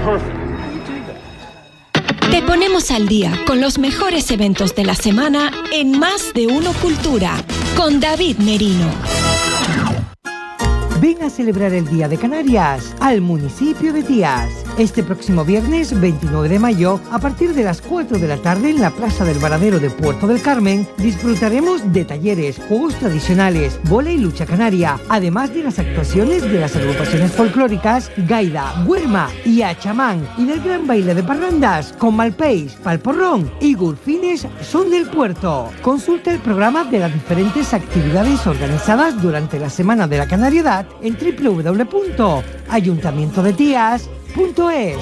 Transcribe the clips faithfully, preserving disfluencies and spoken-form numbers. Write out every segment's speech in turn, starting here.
Te ponemos al día con los mejores eventos de la semana en Más de Uno Cultura, con David Merino. Ven a celebrar el Día de Canarias al municipio de Tías. Este próximo viernes veintinueve de mayo, a partir de las cuatro de la tarde en la Plaza del Varadero de Puerto del Carmen, disfrutaremos de talleres, juegos tradicionales, bola y lucha canaria, además de las actuaciones de las agrupaciones folclóricas Gaida, Huerma y Achamán, y del gran baile de parrandas con Malpeix, Palporrón y Gurfines Son del Puerto. Consulta el programa de las diferentes actividades organizadas durante la Semana de la Canariedad en doble u doble u doble u punto ayuntamiento de tías punto es.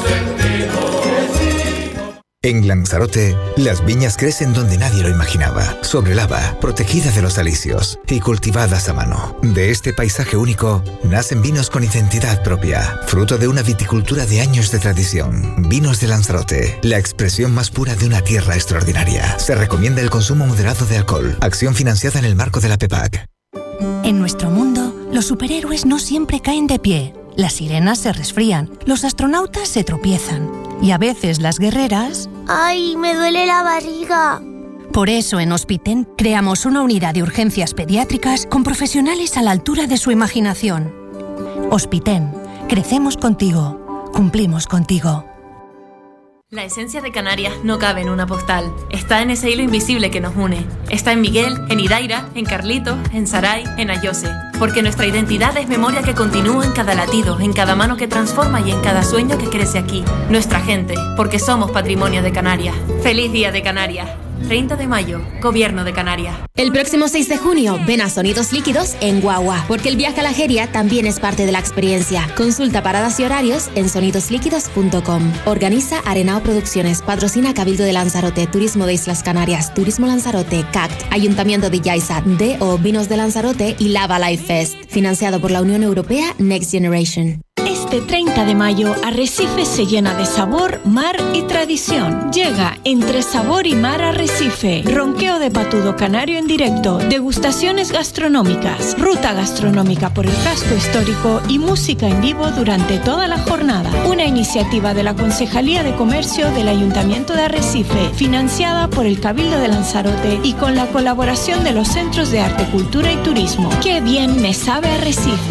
En Lanzarote, las viñas crecen donde nadie lo imaginaba, sobre lava, protegida de los alisios y cultivadas a mano. De este paisaje único, nacen vinos con identidad propia, fruto de una viticultura de años de tradición. Vinos de Lanzarote, la expresión más pura de una tierra extraordinaria. Se recomienda el consumo moderado de alcohol. Acción financiada en el marco de la PEPAC. En nuestro mundo, los superhéroes no siempre caen de pie. Las sirenas se resfrían, los astronautas se tropiezan y a veces las guerreras... ¡Ay, me duele la barriga! Por eso en Hospiten creamos una unidad de urgencias pediátricas con profesionales a la altura de su imaginación. Hospiten, crecemos contigo, cumplimos contigo. La esencia de Canarias no cabe en una postal. Está en ese hilo invisible que nos une. Está en Miguel, en Idaira, en Carlitos, en Saray, en Ayose. Porque nuestra identidad es memoria que continúa en cada latido, en cada mano que transforma y en cada sueño que crece aquí. Nuestra gente, porque somos patrimonio de Canarias. ¡Feliz Día de Canarias! treinta de mayo, Gobierno de Canarias. El próximo seis de junio, ven a Sonidos Líquidos en Guagua, porque el viaje a la Jeria también es parte de la experiencia. Consulta paradas y horarios en sonidos líquidos punto com. Organiza Arenao Producciones, patrocina Cabildo de Lanzarote, Turismo de Islas Canarias, Turismo Lanzarote, C A C T, Ayuntamiento de Yaiza, D O Vinos de Lanzarote y Lava Life Fest. Financiado por la Unión Europea Next Generation. Este treinta de mayo, Arrecife se llena de sabor, mar y tradición. Llega Entre Sabor y Mar Arrecife, ronqueo de patudo canario en directo, degustaciones gastronómicas, ruta gastronómica por el casco histórico y música en vivo durante toda la jornada. Una iniciativa de la Concejalía de Comercio del Ayuntamiento de Arrecife, financiada por el Cabildo de Lanzarote y con la colaboración de los Centros de Arte, Cultura y Turismo. ¡Qué bien me sabe Arrecife!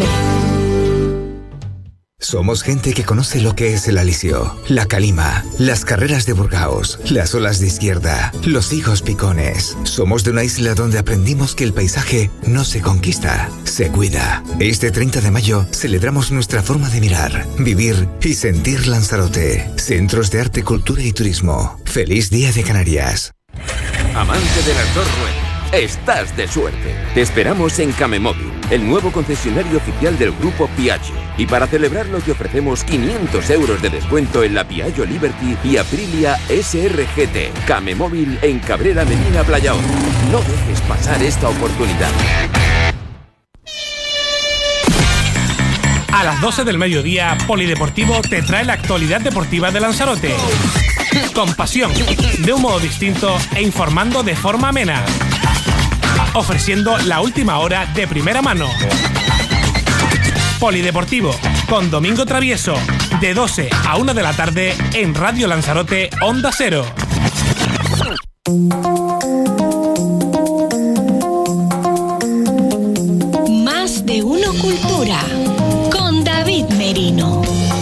Somos gente que conoce lo que es el alisio, la calima, las carreras de Burgaos, las olas de izquierda, los higos picones. Somos de una isla donde aprendimos que el paisaje no se conquista, se cuida. Este treinta de mayo celebramos nuestra forma de mirar, vivir y sentir Lanzarote. Centros de Arte, Cultura y Turismo. ¡Feliz Día de Canarias! Amante de las dos ruedas, estás de suerte. Te esperamos en Camemóvil, el nuevo concesionario oficial del grupo Piaggio. Y para celebrarlo te ofrecemos quinientos euros de descuento en la Piaggio Liberty y Aprilia S R G T. Camemóvil en Cabrera Medina Playaón. No dejes pasar esta oportunidad. A las doce del mediodía, Polideportivo te trae la actualidad deportiva de Lanzarote. Con pasión, de un modo distinto e informando de forma amena. Ofreciendo la última hora de primera mano. Polideportivo, con Domingo Travieso, de doce a una de la tarde en Radio Lanzarote Onda Cero. Más de Uno Cultura, con David Merino.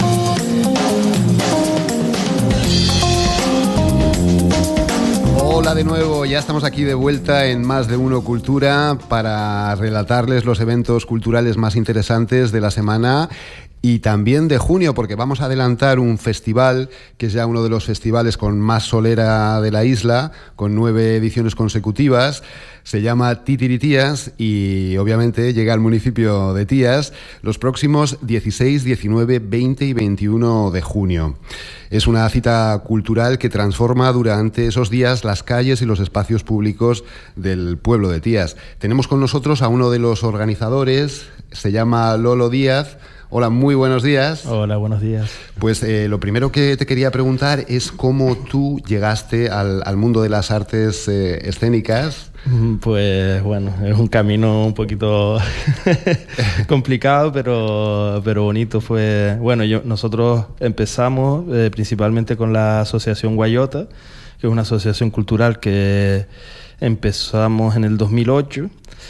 Hola de nuevo, ya estamos aquí de vuelta en Más de Uno Cultura para relatarles los eventos culturales más interesantes de la semana y también de junio, porque vamos a adelantar un festival que es ya uno de los festivales con más solera de la isla, con nueve ediciones consecutivas. Se llama Titiritías y obviamente llega al municipio de Tías los próximos dieciséis, diecinueve, veinte y veintiuno de junio. Es una cita cultural que transforma durante esos días las calles y los espacios públicos del pueblo de Tías. Tenemos con nosotros a uno de los organizadores, se llama Lolo Díaz. Hola, muy buenos días. Hola, buenos días. Pues eh, lo primero que te quería preguntar es cómo tú llegaste al, al mundo de las artes eh, escénicas. Pues bueno, es un camino un poquito complicado, pero, pero bonito. Fue bueno, yo, nosotros empezamos eh, principalmente con la Asociación Guayota, que es una asociación cultural que empezamos en el dos mil ocho.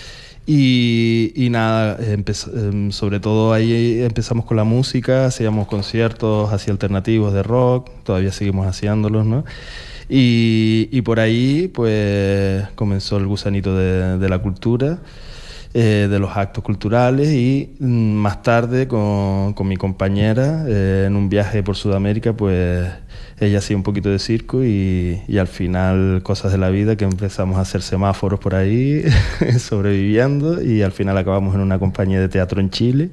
Y, y nada, empez- sobre todo ahí empezamos con la música, hacíamos conciertos así alternativos de rock, todavía seguimos haciéndolos, ¿no? Y, y por ahí pues comenzó el gusanito de, de la cultura, eh, de los actos culturales, y mm, más tarde con, con mi compañera eh, en un viaje por Sudamérica, pues ella hacía un poquito de circo y, y al final cosas de la vida que empezamos a hacer semáforos por ahí sobreviviendo, y al final acabamos en una compañía de teatro en Chile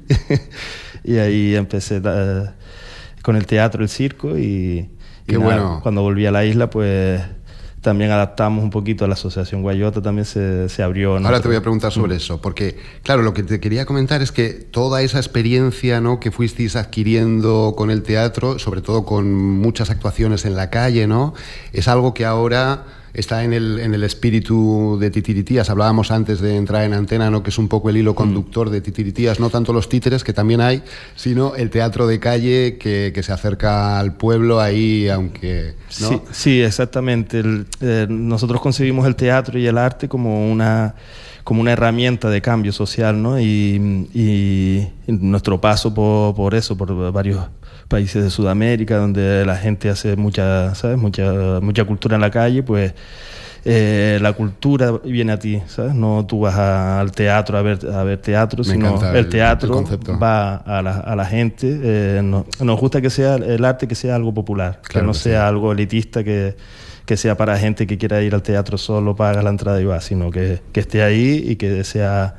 y ahí empecé uh, con el teatro, el circo y, y nada, bueno. Cuando volví a la isla pues también adaptamos un poquito a la Asociación Guayota, también se, se abrió, ¿no? Ahora te voy a preguntar sobre mm. eso, porque claro, lo que te quería comentar es que toda esa experiencia, ¿no?, que fuisteis adquiriendo con el teatro, sobre todo con muchas actuaciones en la calle, ¿no?, es algo que ahora está en el, en el espíritu de Titiritías. Hablábamos antes de entrar en antena, ¿no?, que es un poco el hilo conductor de Titiritías, no tanto los títeres, que también hay, sino el teatro de calle que, que se acerca al pueblo ahí, aunque... ¿no? Sí, sí, exactamente. El, eh, nosotros concebimos el teatro y el arte como una... como una herramienta de cambio social, ¿no? Y, y nuestro paso por, por eso, por varios países de Sudamérica, donde la gente hace mucha, ¿sabes? Mucha, mucha cultura en la calle, pues eh, la cultura viene a ti, ¿sabes? No tú vas a, al teatro a ver, a ver teatro, Me sino el, el teatro el va a la, a la gente. Eh, no, nos gusta que sea el arte, que sea algo popular, claro, que no que sea sí. algo elitista, que que sea para gente que quiera ir al teatro solo, paga la entrada y va, sino que, que esté ahí y que sea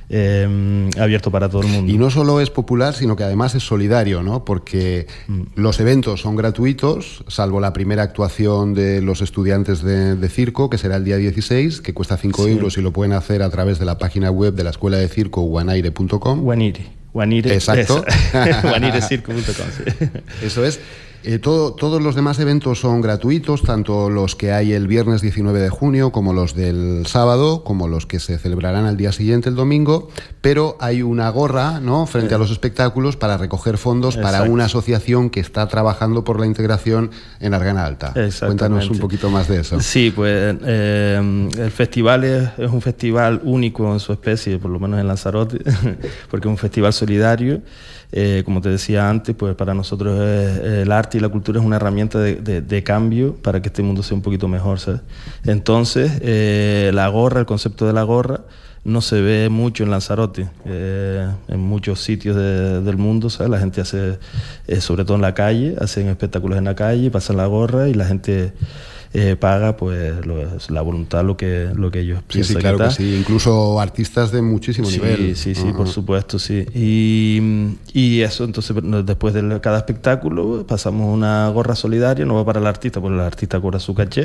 eh, abierto para todo el mundo. Y no solo es popular, sino que además es solidario, ¿no? Porque mm. los eventos son gratuitos, salvo la primera actuación de los estudiantes de, de circo, que será el día dieciséis, que cuesta cinco sí. euros y lo pueden hacer a través de la página web de la Escuela de Circo, guanaire punto com. Guanire. Guanire. Exacto. guanire circo punto com, sí. Eso es. Eh, todo, todos los demás eventos son gratuitos, tanto los que hay el viernes diecinueve de junio como los del sábado, como los que se celebrarán al día siguiente, el domingo, pero hay una gorra, ¿no?, frente a los espectáculos para recoger fondos Exacto. para una asociación que está trabajando por la integración en Argana Alta. Cuéntanos un poquito más de eso. Sí, pues eh, el festival es, es un festival único en su especie, por lo menos en Lanzarote, porque es un festival solidario. Eh, como te decía antes, pues para nosotros eh, el arte y la cultura es una herramienta de, de, de cambio para que este mundo sea un poquito mejor, ¿sabes? Entonces, eh, la gorra, el concepto de la gorra, no se ve mucho en Lanzarote, eh, en muchos sitios de, del mundo, ¿sabes? La gente hace, eh, sobre todo en la calle, hacen espectáculos en la calle, pasan la gorra y la gente... Eh, paga pues lo, la voluntad, lo que lo que ellos sí, piensan. Sí, claro que, que sí, incluso artistas de muchísimo sí, nivel. Sí, sí, uh-huh. por supuesto, sí. Y, y eso, entonces después de cada espectáculo pasamos una gorra solidaria, no va para el artista, porque el artista cobra su caché,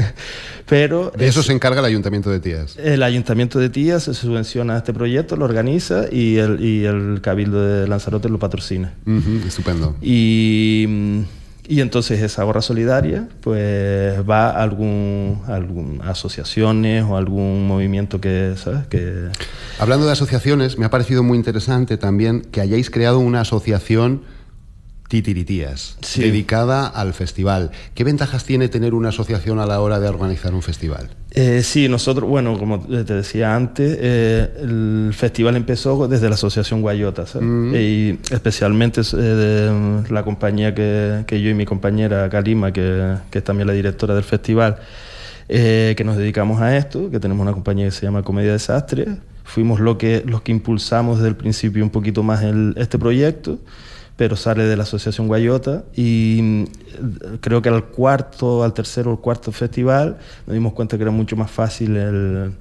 pero... De eso es, se encarga el Ayuntamiento de Tías. El Ayuntamiento de Tías se subvenciona este proyecto, lo organiza y el, y el Cabildo de Lanzarote lo patrocina. Uh-huh, estupendo. Y... Y entonces esa gorra solidaria pues va a algún, a algún asociaciones o algún movimiento que, ¿sabes? Que... Hablando de asociaciones, me ha parecido muy interesante también que hayáis creado una asociación Titiritías, sí. dedicada al festival. ¿Qué ventajas tiene tener una asociación a la hora de organizar un festival? Eh, sí, nosotros, bueno, como te decía antes, eh, el festival empezó desde la Asociación Guayota, ¿sabes? Mm. Y especialmente eh, de la compañía que, que yo y mi compañera Kalima, que, que es también la directora del festival, eh, que nos dedicamos a esto, que tenemos una compañía que se llama Comedia Desastre. Fuimos lo que, los que impulsamos desde el principio un poquito más el, este proyecto, pero sale de la Asociación Guayota y creo que al cuarto, al tercero o cuarto festival nos dimos cuenta que era mucho más fácil el,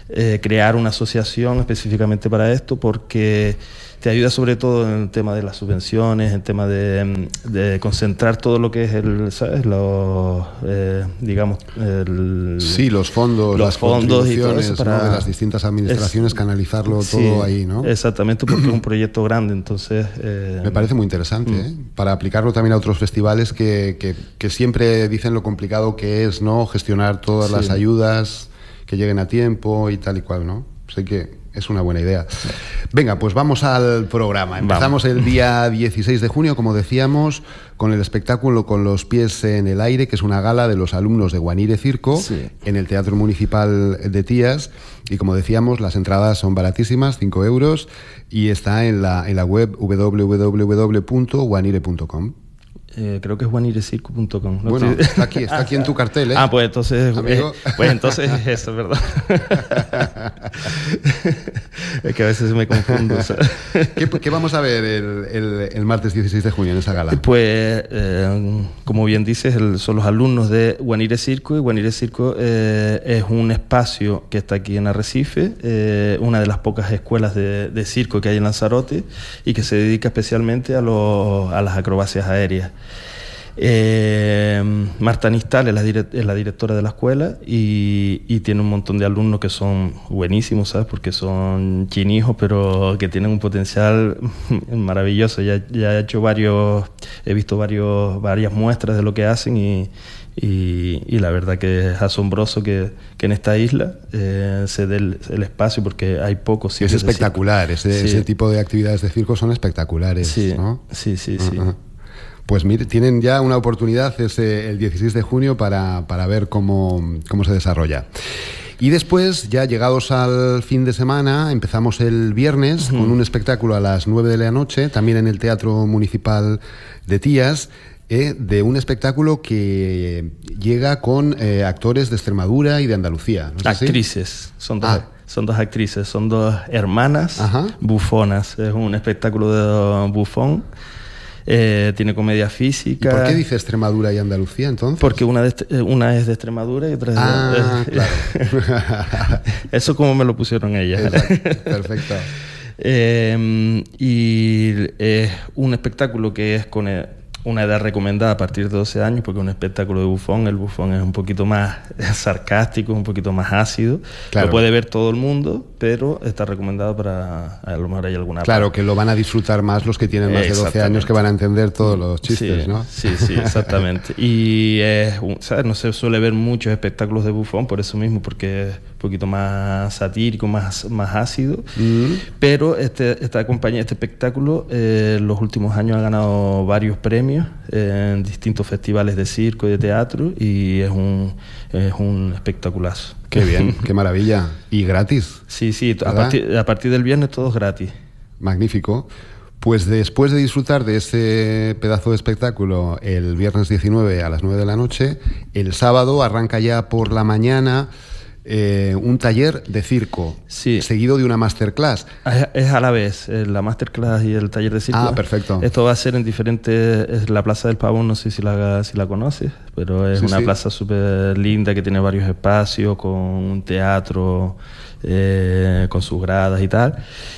eh, crear una asociación específicamente para esto, porque te ayuda sobre todo en el tema de las subvenciones, en el tema de, de concentrar todo lo que es el, ¿sabes? Los, eh, digamos, el, sí, los fondos, los las fondos y todo contribuciones, eso para, ¿no? de las distintas administraciones, es, canalizarlo sí, todo ahí, ¿no? Exactamente, porque es un proyecto grande, entonces... Eh, Me parece muy interesante, ¿eh? Para aplicarlo también a otros festivales que, que, que siempre dicen lo complicado que es, ¿no? Gestionar todas sí. las ayudas, que lleguen a tiempo y tal y cual, ¿no? Sé que es una buena idea. Venga, pues vamos al programa. Empezamos vamos. el día dieciséis de junio, como decíamos, con el espectáculo Con los pies en el aire, que es una gala de los alumnos de Guanire Circo, sí. en el Teatro Municipal de Tías. Y como decíamos, las entradas son baratísimas, cinco euros, y está en la, en la web doble u doble u doble u punto guanire punto com. Eh, creo que es guanirecirco punto com. ¿no? Bueno, está aquí, está aquí en tu cartel, ¿eh? Ah, pues entonces, eh, pues entonces es eso, ¿verdad? Es que a veces me confundo. O sea. ¿Qué, ¿Qué vamos a ver el, el, el martes dieciséis de junio en esa gala? Pues, eh, como bien dices, el, son los alumnos de Guanire Circo, y Guanire Circo eh, es un espacio que está aquí en Arrecife, eh, una de las pocas escuelas de, de circo que hay en Lanzarote, y que se dedica especialmente a, los, a las acrobacias aéreas. Eh, Marta Nistal es la, direct, es la directora de la escuela y, y tiene un montón de alumnos que son buenísimos, ¿sabes? Porque son chinijos, pero que tienen un potencial maravilloso. Ya, ya he hecho varios, he visto varios, varias muestras de lo que hacen y, y, y la verdad que es asombroso que, que en esta isla eh, se dé el, el espacio, porque hay pocos sitios. Es espectacular, ese, sí. ese tipo de actividades de circo son espectaculares, sí, ¿no? Sí, sí, sí. Uh-huh. Pues mire, tienen ya una oportunidad ese, el dieciséis de junio para, para ver cómo, cómo se desarrolla. Y después, ya llegados al fin de semana, empezamos el viernes uh-huh. con un espectáculo a las nueve de la noche, también en el Teatro Municipal de Tías, eh, de un espectáculo que llega con eh, actores de Extremadura y de Andalucía, ¿no es así? Actrices, son dos. Ah. Son dos actrices, son dos hermanas Ajá. bufonas. Es un espectáculo de bufón. Eh, tiene comedia física. ¿Y por qué dice Extremadura y Andalucía entonces? Porque una, de, una es de Extremadura y otra es ah, de... claro. Eso como me lo pusieron ellas. Perfecto. eh, y es un espectáculo que es con una edad recomendada a partir de doce años, porque es un espectáculo de bufón. El bufón es un poquito más sarcástico, un poquito más ácido. Claro. Lo puede ver todo el mundo, pero está recomendado para, a lo mejor hay alguna... Claro, parte. Que lo van a disfrutar más los que tienen más de doce años, que van a entender todos los chistes, sí, ¿no? Sí, sí, exactamente. Y, eh, ¿sabes? No se suele ver muchos espectáculos de bufón por eso mismo, porque es un poquito más satírico, más, más ácido. Mm. Pero este, esta compañía, este espectáculo, eh, en los últimos años ha ganado varios premios en distintos festivales de circo y de teatro, y es un, es un espectaculazo. Qué bien, qué maravilla. ¿Y gratis? Sí, sí, a partir, a partir del viernes todo es gratis. Magnífico. Pues después de disfrutar de ese pedazo de espectáculo el viernes diecinueve a las nueve de la noche, el sábado arranca ya por la mañana Eh, un taller de circo, sí. seguido de una masterclass. Es, es a la vez, la masterclass y el taller de circo. Ah, perfecto. Esto va a ser en diferentes... Es la Plaza del Pavón, no sé si la, si la conoces, pero es sí, una sí. plaza súper linda que tiene varios espacios, con un teatro, eh, con sus gradas y tal.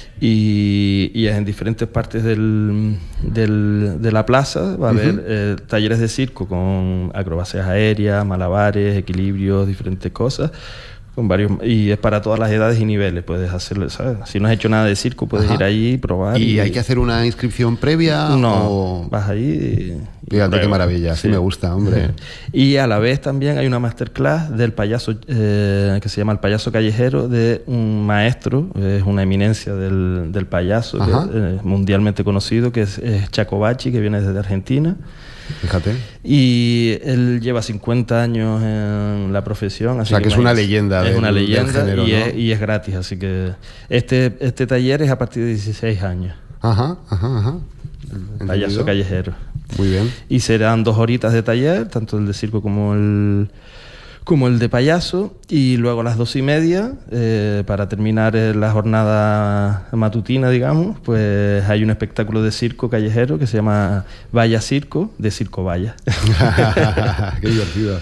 Y, y en diferentes partes del, del, de la plaza va a haber uh-huh. eh, talleres de circo con acrobacias aéreas, malabares, equilibrios, diferentes cosas. Con varios, y es para todas las edades y niveles, puedes hacerlo, ¿sabes? Si no has hecho nada de circo, puedes Ajá. ir ahí y probar. ¿Y, y hay que hacer una inscripción previa? No, o... vas ahí y... Fíjate qué maravilla, sí. sí me gusta, hombre. Y a la vez también hay una masterclass del payaso, eh, que se llama El Payaso Callejero, de un maestro, es una eminencia del, del payaso, que es eh, mundialmente conocido, que es, es Chaco Bachi, que viene desde Argentina. Fíjate. Y él lleva cincuenta años en la profesión. Así o sea, que, que es una leyenda. Es del, una leyenda género, y, ¿no? es, y es gratis, así que este, este taller es a partir de dieciséis años. Ajá, ajá, ajá. El payaso callejero. Muy bien. Y serán dos horitas de taller, tanto el de circo como el... como el de payaso, y luego a las dos y media, eh, para terminar la jornada matutina, digamos, pues hay un espectáculo de circo callejero que se llama Vaya Circo, de Circo Vaya. Qué divertido.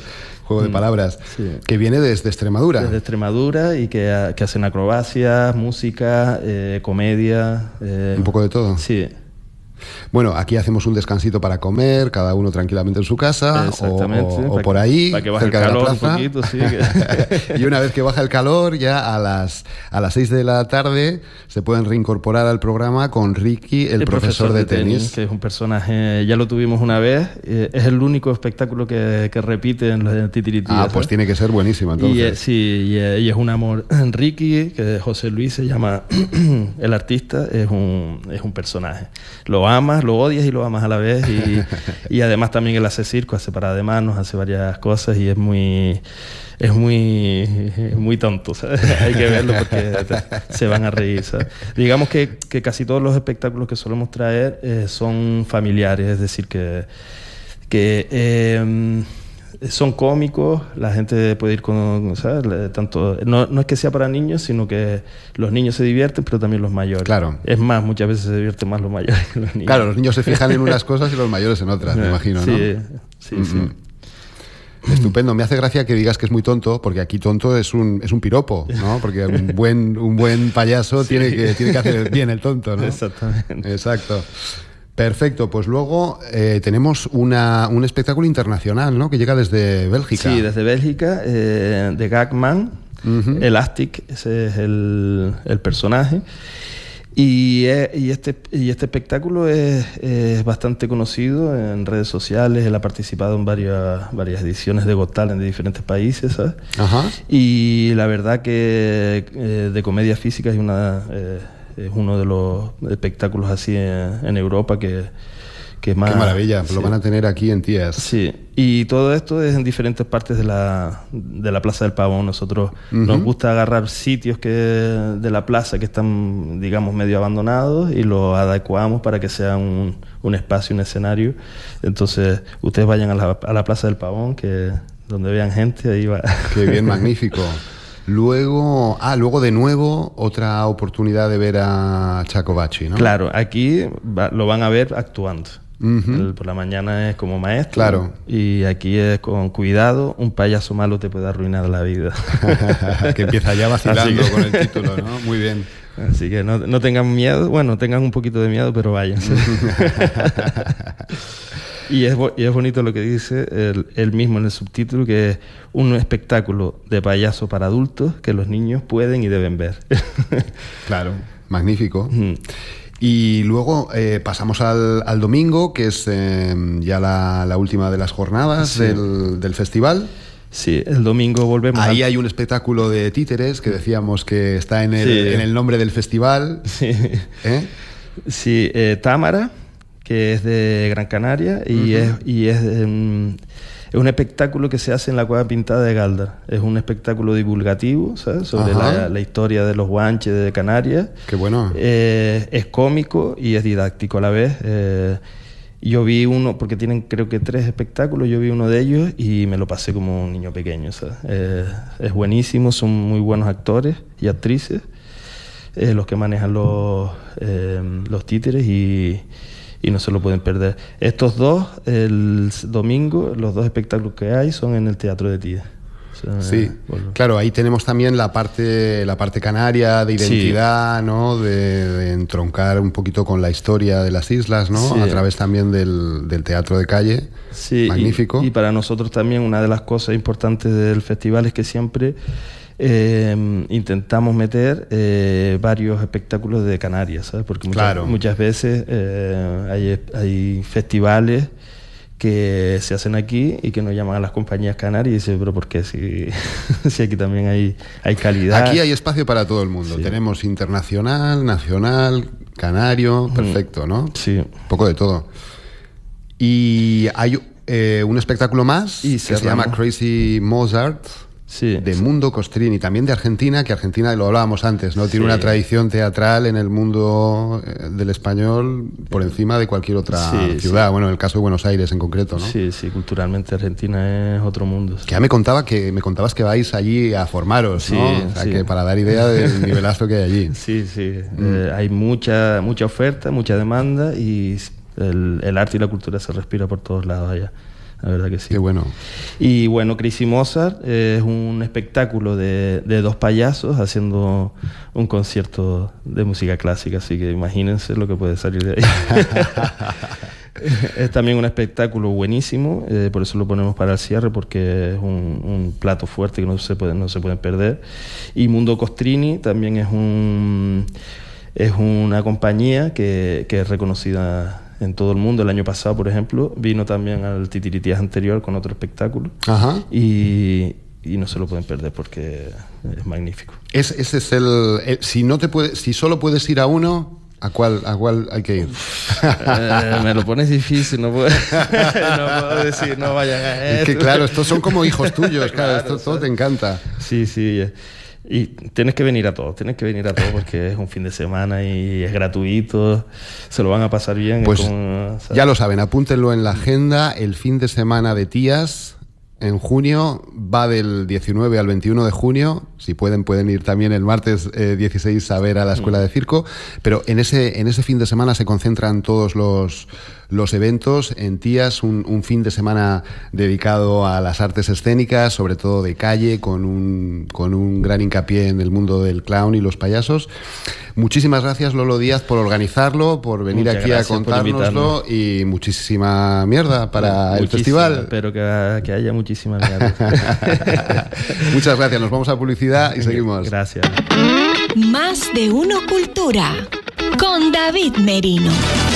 juego de palabras, sí. que viene desde Extremadura. Desde Extremadura y que, que hacen acrobacias, música, eh, comedia. Eh, Un poco de todo. Sí. Bueno, aquí hacemos un descansito para comer, cada uno tranquilamente en su casa, Exactamente, o, o, o por que, ahí, para que baje cerca el calor de la plaza. un poquito, sí. Que... Y una vez que baja el calor, ya a las a las seis de la tarde se pueden reincorporar al programa con Ricky, el, el profesor, profesor de, de tenis. tenis. Que es un personaje, ya lo tuvimos una vez, eh, es el único espectáculo que, que repite en los Titiritíes. Ah, pues ¿eh? Tiene que ser buenísimo entonces. Y, eh, sí, y, eh, y es un amor. Ricky, que José Luis se llama el artista, es un, es un personaje. Lo amas, lo odias y lo amas a la vez, y, y además también él hace circo, hace parada de manos, hace varias cosas y es muy es muy muy tonto, ¿sabes? Hay que verlo porque te, se van a reír, ¿sabes? Digamos que, que casi todos los espectáculos que solemos traer eh, son familiares, es decir que que eh, son cómicos, la gente puede ir con, ¿sabes? Tanto, no, no es que sea para niños, sino que los niños se divierten, pero también los mayores. Claro. Es más, muchas veces se divierten más los mayores que los niños. Claro, los niños se fijan en unas cosas y los mayores en otras, me imagino, ¿no? Sí, sí, mm-hmm. sí. Estupendo. Me hace gracia que digas que es muy tonto, porque aquí tonto es un es un piropo, ¿no? Porque un buen un buen payaso sí. tiene que tiene que hacer bien el tonto, ¿no? Exactamente. Exacto. Perfecto, pues luego eh, tenemos una, un espectáculo internacional, ¿no? Que llega desde Bélgica. Sí, desde Bélgica, eh, de Gagman, uh-huh. Elastic, ese es el, el personaje. Y, eh, y, este, y este espectáculo es, es bastante conocido en redes sociales, él ha participado en varias, varias ediciones de Got Talent de diferentes países, ¿sabes? Ajá. Y la verdad que eh, de comedia física es una... Eh, es uno de los espectáculos así en, en Europa que, que más... Qué maravilla, sí. Lo van a tener aquí en Tías. Sí, y todo esto es en diferentes partes de la, de la Plaza del Pavón. Nosotros uh-huh. nos gusta agarrar sitios que de la plaza que están, digamos, medio abandonados y los adecuamos para que sea un, un espacio, un escenario. Entonces, ustedes vayan a la, a la Plaza del Pavón, que donde vean gente, ahí va. Qué bien, magnífico. Luego, ah, luego de nuevo otra oportunidad de ver a Chaco Bacci, ¿no? Claro, aquí va, lo van a ver actuando. Uh-huh. El, por la mañana es como maestro. Claro. Y aquí es con cuidado, un payaso malo te puede arruinar la vida. Que empieza ya vacilando que... con el título, ¿no? Muy bien. Así que no, no tengan miedo, bueno, tengan un poquito de miedo, pero váyanse. Y es, y es bonito lo que dice él, él mismo en el subtítulo, que es un espectáculo de payaso para adultos que los niños pueden y deben ver. Claro, magnífico. Mm. Y luego eh, pasamos al, al domingo, que es eh, ya la, la última de las jornadas sí. del, del festival. Sí, el domingo volvemos. Ahí a... hay un espectáculo de títeres que decíamos que está en el, sí. en el nombre del festival. Sí, ¿Eh? sí eh, Támara, que es de Gran Canaria y uh-huh. es, y es, um, es un espectáculo que se hace en la Cueva Pintada de Galdar. Es un espectáculo divulgativo, ¿sabes? Sobre la, la historia de los guanches de Canarias. Qué bueno. Eh, es cómico y es didáctico a la vez. Eh, yo vi uno, porque tienen creo que tres espectáculos, yo vi uno de ellos y me lo pasé como un niño pequeño, ¿sabes? Eh, es buenísimo, son muy buenos actores y actrices, eh, los que manejan los, eh, los títeres y... y no se lo pueden perder. Estos dos, el domingo, los dos espectáculos que hay son en el Teatro de Tías. O sea, sí, eh, bueno. Claro, ahí tenemos también la parte la parte canaria de identidad, sí. ¿no? De, de entroncar un poquito con la historia de las islas, ¿no? Sí. A través también del, del teatro de calle. Sí, magnífico. Y, y para nosotros también una de las cosas importantes del festival es que siempre Eh, intentamos meter eh, varios espectáculos de Canarias, ¿sabes? Porque muchas, claro. muchas veces eh, hay, hay festivales que se hacen aquí y que nos llaman a las compañías canarias y dicen, pero ¿por qué? Si, si aquí también hay, hay calidad. Aquí hay espacio para todo el mundo. Sí. Tenemos internacional, nacional, canario, perfecto, ¿no? Sí. Un poco de todo. Y hay eh, un espectáculo más y que se llama Crazy Mozart. Sí, de sí. Mundo Costrini, también de Argentina, que Argentina, lo hablábamos antes, ¿no? Tiene sí. una tradición teatral en el mundo del español por encima de cualquier otra sí, ciudad, sí. bueno, en el caso de Buenos Aires en concreto, ¿no? Sí, sí, culturalmente Argentina es otro mundo. Sí. Que ya me contaba que me contabas que vais allí a formaros, sí, ¿no? O sea, sí. que para dar idea del nivelazo que hay allí. Sí, sí, mm. eh, hay mucha mucha oferta, mucha demanda y el, el arte y la cultura se respira por todos lados allá. la verdad que sí. Qué bueno. Y bueno, Crazy Mozart es un espectáculo de, de dos payasos haciendo un concierto de música clásica, así que imagínense lo que puede salir de ahí. Es también un espectáculo buenísimo, eh, por eso lo ponemos para el cierre, porque es un, un plato fuerte que no se puede, no se pueden perder. Y Mundo Costrini también es un es una compañía que, que es reconocida en todo el mundo. El año pasado, por ejemplo, vino también al Titiritías anterior con otro espectáculo. Ajá. Y, y no se lo pueden perder porque es magnífico. Es, ese es el, el si no te puede, si solo puedes ir a uno, ¿A cuál, ¿A cuál hay que ir? Eh, me lo pones difícil, no puedo, no puedo decir, no vayan a esto. Es que claro, estos son como hijos tuyos, claro, esto todo te encanta. Sí, sí, y tienes que venir a todo, tienes que venir a todo porque es un fin de semana y es gratuito, se lo van a pasar bien. Pues como, ya lo saben, apúntenlo en la agenda, el fin de semana de Tías. En junio, va del diecinueve al veintiuno de junio. Si pueden, pueden ir también el martes eh, dieciséis a ver a la Escuela de Circo. Pero en ese, en ese fin de semana se concentran todos los, los eventos. En Tías, un, un fin de semana dedicado a las artes escénicas, sobre todo de calle, con un, con un gran hincapié en el mundo del clown y los payasos. Muchísimas gracias, Lolo Díaz, por organizarlo, por venir Muchas aquí a contárnoslo y muchísima mierda para el festival. Espero que, que haya muchísima mierda. Muchas gracias, nos vamos a publicidad y seguimos. Gracias. Más de Uno Cultura con David Merino.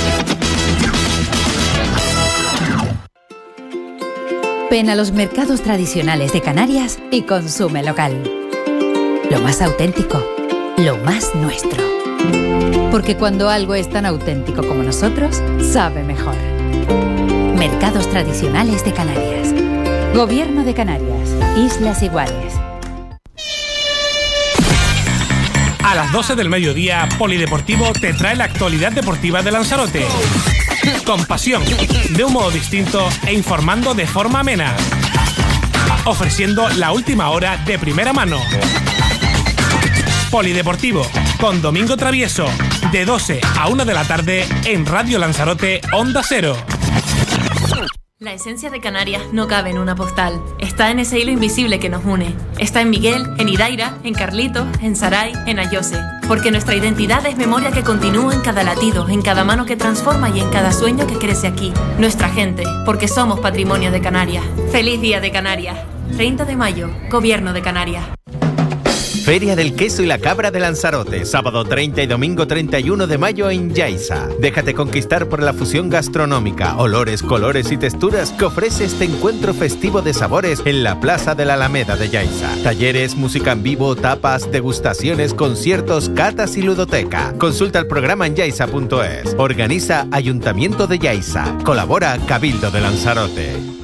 Ven a los mercados tradicionales de Canarias y consume local. Lo más auténtico, lo más nuestro. Porque cuando algo es tan auténtico como nosotros, sabe mejor. Mercados tradicionales de Canarias. Gobierno de Canarias. Islas Iguales. A las doce del mediodía, Polideportivo te trae la actualidad deportiva de Lanzarote. Con pasión, de un modo distinto e informando de forma amena. Ofreciendo la última hora de primera mano. Polideportivo, con Domingo Travieso, de doce a una de la tarde en Radio Lanzarote Onda Cero. La esencia de Canarias no cabe en una postal. Está en ese hilo invisible que nos une. Está en Miguel, en Idaira, en Carlitos, en Saray, en Ayose. Porque nuestra identidad es memoria que continúa en cada latido, en cada mano que transforma y en cada sueño que crece aquí. Nuestra gente, porque somos patrimonio de Canarias. ¡Feliz Día de Canarias! treinta de mayo, Gobierno de Canarias. Feria del Queso y la Cabra de Lanzarote, sábado treinta y domingo treinta y uno de mayo en Yaiza. Déjate conquistar por la fusión gastronómica, olores, colores y texturas que ofrece este encuentro festivo de sabores en la Plaza de la Alameda de Yaiza. Talleres, música en vivo, tapas, degustaciones, conciertos, catas y ludoteca. Consulta el programa en yaiza punto es. Organiza Ayuntamiento de Yaiza. Colabora Cabildo de Lanzarote.